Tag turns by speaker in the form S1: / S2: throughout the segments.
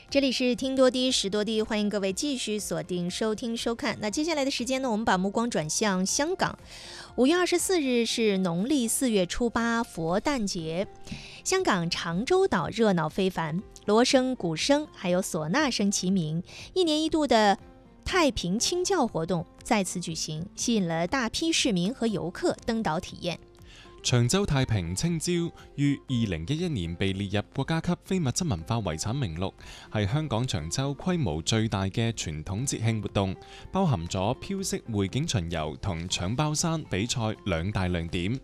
S1: 这里是听多低识多低，欢迎各位继续锁定收听收看。那接下来的时间呢，我们把目光转向香港。5月24日是农历4月初8佛诞节，香港长洲岛热闹非凡，锣声、鼓声还有唢呐声齐鸣，一年一度的太平清醮活动再次舉行，吸引了大批市民和遊客登島體驗。
S2: 長洲太平清醮於2011年被列入國家級非物質文化遺產名錄，係香港長洲規模最大嘅傳統節慶活動，包含咗飄色匯景巡遊同搶包山比賽兩大亮點。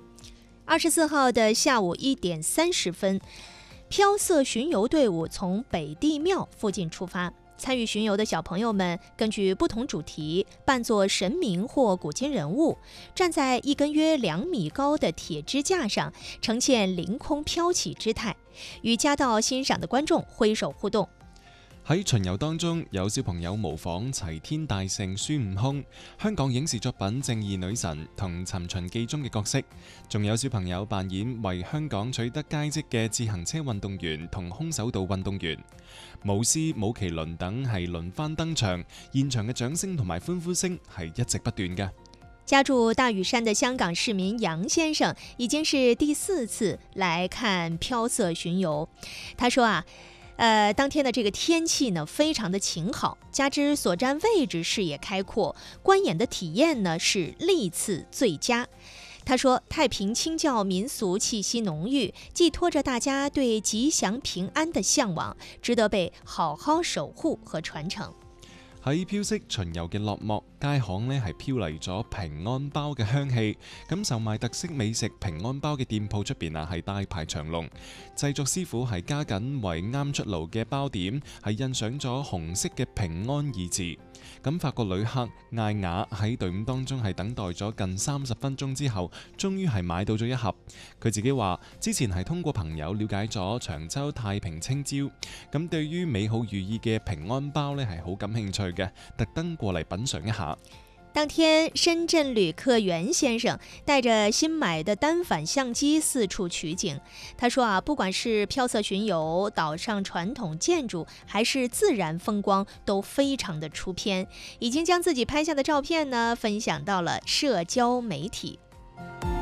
S1: 24號的下午1點30分，飄色巡遊隊伍從北帝廟附近出發。參與巡遊的小朋友們根據不同主題扮作神明或古今人物，站在一根約2米高的鐵支架上，呈現凌空飄起之態，與夾道欣賞的觀眾揮手互動。
S2: 喺巡遊當中，有小朋友模仿齊天大聖孫悟空、香港影視作品《正義女神》同《尋秦記》中嘅角色，仲有小朋友扮演為香港取得佳績嘅自行車運動員同空手道運動員，舞獅、舞麒麟等係輪番登場，現場嘅掌聲同埋歡呼聲係一直不斷嘅。
S1: 家住大嶼山的香港市民楊先生已經是第4次來看飄色巡遊，他說當天的這個天氣呢非常的晴好，加之所占位置視野開闊，觀演的體驗呢是歷次最佳。他說太平清醮民俗氣息濃郁，寄託着大家對吉祥平安的向往，值得被好好守護和傳承。
S2: 喺飄色巡遊嘅落幕，街巷呢係飄嚟咗平安包嘅香氣，咁售賣特色美食平安包嘅店鋪出邊係大排長龍，製作師傅係加緊為啱出爐嘅包點係印上咗紅色嘅平安二字。咁法國旅客艾雅喺隊伍當中係等待咗近30分鐘之後，終於係買到咗一盒。佢自己話之前係通過朋友了解咗長洲太平清醮，咁對於美好寓意嘅平安包呢係好感興趣嘅，特登過嚟品嘗一下。
S1: 當天，深圳旅客袁先生帶着新買的單反相機四處取景。他說不管是飄色巡遊、島上傳統建築，還是自然風光，都非常的出片。已經將自己拍下的照片呢，分享到了社交媒體。